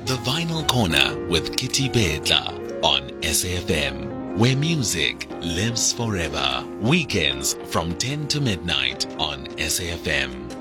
The Vinyl Corner with Kitty Bedla on SAFM, where music lives forever. Weekends from 10 to midnight on SAFM.